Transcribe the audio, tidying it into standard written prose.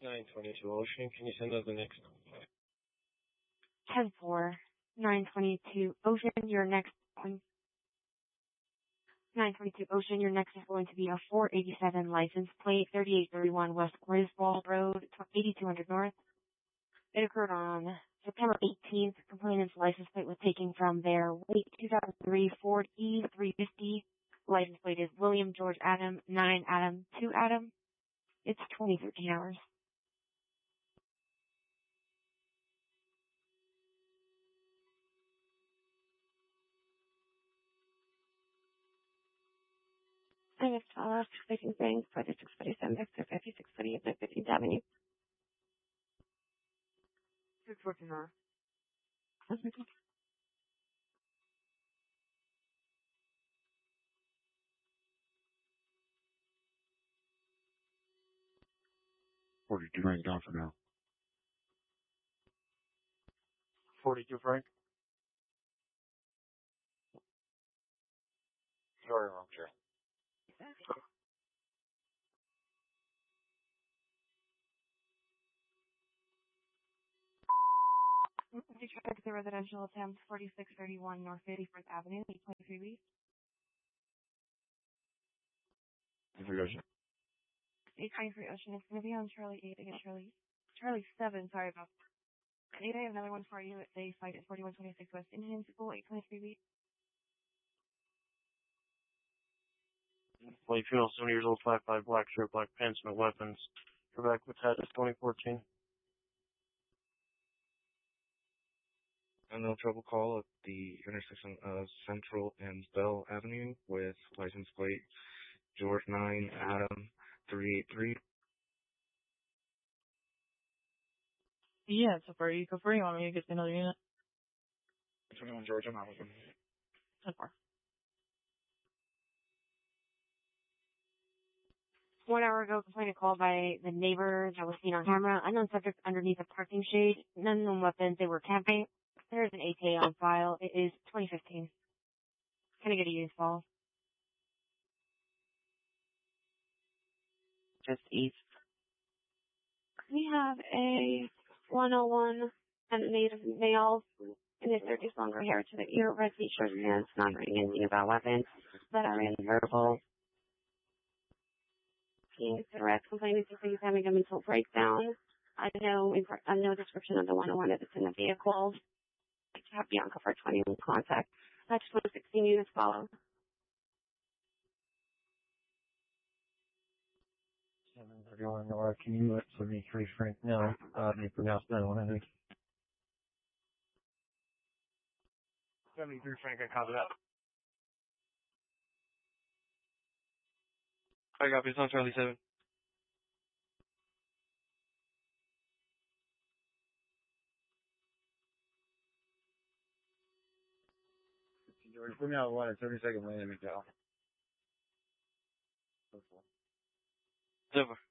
922 Ocean, can you send us the next? 10-4, 922 Ocean, your next 922 Ocean, your next is going to be a 487 license plate, 3831 West Griswold Road, 8200 North. It occurred on September 18th. Complainant's license plate was taken from their late 2003 Ford E350. License plate is William George Adam, 9 Adam, 2 Adam. It's 2013 hours. I guess 12, 6 things, 46, 47, 56, 58, 15th Avenue. 614 North. 42 Frank down for now. 42 Frank? Sorry, wrong chair. We tried the residential attempt 4631 North 51st Avenue, 823 B. Ocean. 823 Ocean is going to be on Charlie 8 against Charlie 7, sorry about that. 8, I have another one for you at day site at 4126 West Indian School, 823 B. Late female, 7 years old, 5'5", black shirt, black pants, no weapons. Quebec with head is 2014. No trouble call at the intersection of Central and Bell Avenue with license plate George 9 Adam 383. Yeah, so far you go for it. You want me to get another unit? 21 George, I'm out with them. 10-4. 1 hour ago, complainant called by the neighbor that was seen on camera. Unknown subject underneath a parking shade. None known weapons. They were camping. There is an AK on file. It is 2015. Can I get a use call? Just east. We have a 101 and native male in his 30s, longer hair to the ear, red t-shirt, and not writing anything about weapons, but are in verbal. He is direct complaining that he's having a mental breakdown. I know no description of the 101 that's in the vehicle. I have Bianca for 21 contact. That's 16 units follow. 731 North, can you let 73 Frank know? They pronounced 911. 73 Frank, I copy that. I copy, it's on Charlie 7. George, put me out one at 32nd Lane in McDowell. Silver.